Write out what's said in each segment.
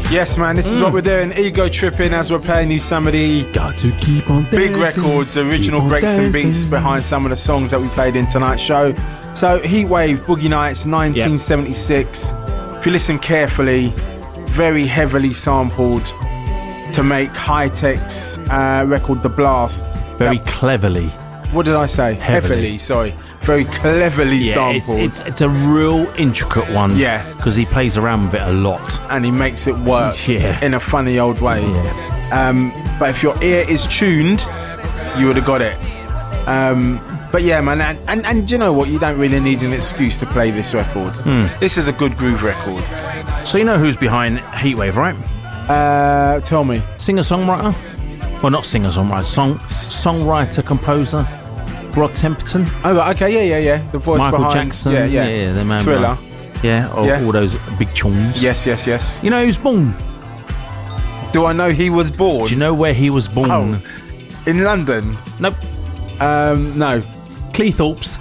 Yes, man, this is what we're doing. Ego tripping as we're playing you some of the Got to keep on big dancing, records, the original breaks and beats behind some of the songs that we played in tonight's show. So, Heatwave, Boogie Nights, 1976. If you listen carefully, very heavily sampled to make Hi-Tech's record, The Blast. Very cleverly. What did I say? Heavily, sorry. Very cleverly sampled. It's a real intricate one. Yeah. Because he plays around with it a lot. And he makes it work in a funny old way. Yeah. But if your ear is tuned, you would have got it. But yeah, man, and you know what? You don't really need an excuse to play this record. This is a good groove record. So you know who's behind Heatwave, right? Tell me. Singer-songwriter? Well, not singer-songwriter. Songwriter, composer. Rod Temperton. Oh, right, okay, yeah. The voice Michael behind. Jackson. Yeah, the man. Thriller. All those big tunes. Yes. You know who's born? Do I know he was born? Do you know where he was born? Oh, in London? Nope. No. Cleethorpes.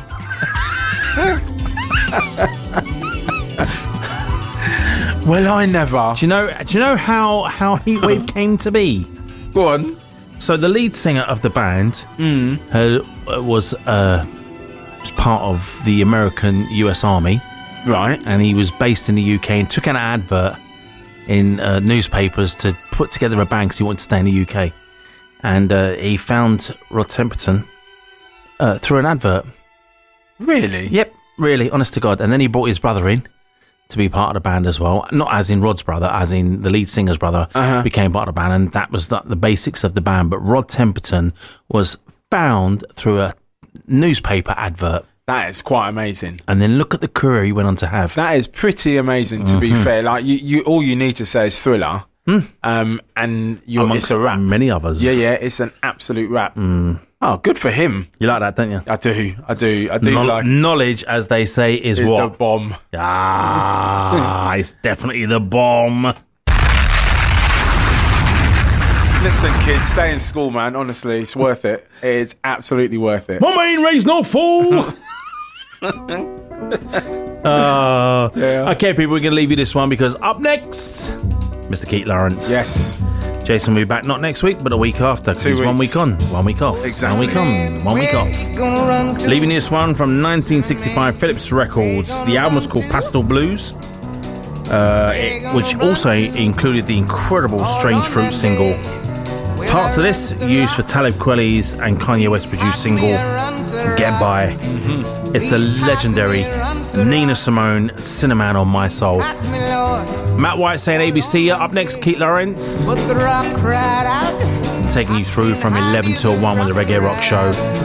Well, I never. Do you know how Heatwave came to be? Go on. So the lead singer of the band was part of the American US Army. Right. And he was based in the UK and took an advert in newspapers to put together a band because he wanted to stay in the UK. And he found Rod Temperton through an advert. Really? Yep, really, honest to God. And then he brought his brother in to be part of the band as well. Not as in Rod's brother, as in the lead singer's brother became part of the band. And that was the basics of the band. But Rod Temperton was found through a newspaper advert. That is quite amazing. And then look at the career he went on to have. That is pretty amazing, to be fair. Like, you all you need to say is Thriller. And it's a rap. Many others. Yeah, it's an absolute rap. Oh, good for him. You like that, don't you? I do like knowledge, as they say, is what? The bomb. It's definitely the bomb. Listen, kids, stay in school, man. Honestly, it's worth it. It is absolutely worth it. My main race no fool. Okay, people, we're going to leave you this one because up next, Mr. Keith Lawrence. Yes. Jason will be back not next week, but a week after. Because he's 1 week on, 1 week off. Exactly. 1 week on, 1 week off. Leaving this one from 1965 Philips Records. The album was called Pastel Blues, which also included the incredible Strange Fruit single. Parts of this used for Talib Kweli's and Kanye West produced single Get By. It's the legendary Nina Simone Cinnamon on My Soul. Matt White saying ABC. Up next, Keith Lawrence taking you through from 11 till 1 with the Reggae Rock Show.